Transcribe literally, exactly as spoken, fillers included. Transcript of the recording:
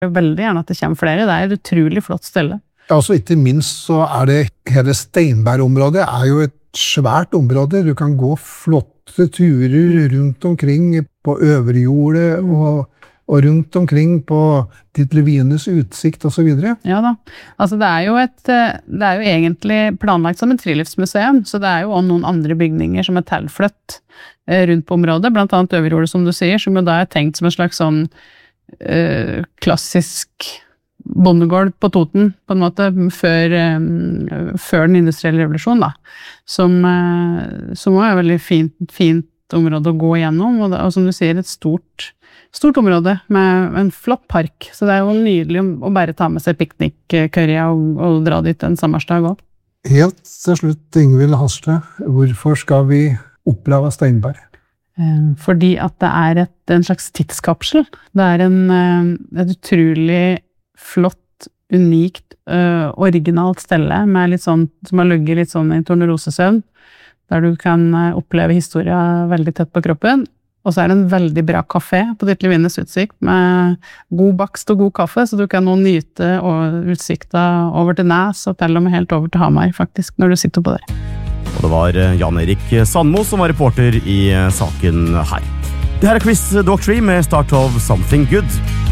Veldig gjerne at det kommer flere, det er et utrolig flott stelle. Ja, altså ikke minst så er det hele Steinberg-området er jo et svært område. Du kan gå flotte turer rundt omkring på Øverjordet og, og rundt omkring på Titlevines utsikt og så videre. Ja da, altså det er jo et, det er jo egentlig planlagt som et friluftsmuseum, så det er jo også noen andre bygninger som er tilflytt rundt på området, blant annet Øverjordet som du sier, som jo da er tenkt som en slags sånn uh, klassisk bondegård på Toten, på en måte, før, um, før den industrielle revolusjonen, da. Som, uh, som er et veldig fint, fint område å gå igjennom, og, det, og som du sier, et stort, stort område med en flott park. Så det er jo nydelig å bare ta med seg piknikkørja og, og dra dit en sommersdag også. Helt til slutt, Ingvild Hasle, hvorfor skal vi oppleve Steinberg? Uh, fordi at det er et, en slags tidskapsel. Det er en, uh, et utrolig flott, unikt, uh, originalt stelle med litt sånn, som har ligget litt sånn i tornerosesøvn, der du kan uh, oppleve historia veldig tett på kroppen. Og så er det en veldig bra kafé på Titlevines utsikt med god bakst og god kaffe, så du kan nå nyte og utsikta over til Næs og til og med helt over til Hamar, faktisk, når du sitter på der. Og det var Jan Erik Sandmo som var reporter i saken her. Det her er Quiz Doctrine med Start of Something Good.